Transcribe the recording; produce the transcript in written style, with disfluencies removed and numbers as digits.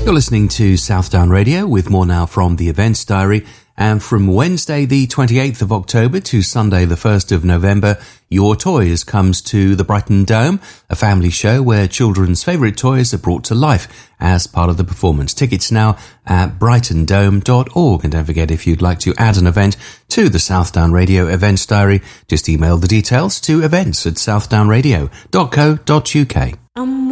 You're listening to Southdown Radio with more now from the Events Diary. And from Wednesday the 28th of October to Sunday the 1st of November, Your Toys comes to the Brighton Dome, a family show where children's favourite toys are brought to life as part of the performance. Tickets now at brightondome.org. And don't forget, if you'd like to add an event to the Southdown Radio Events Diary, just email the details to events@southdownradio.co.uk.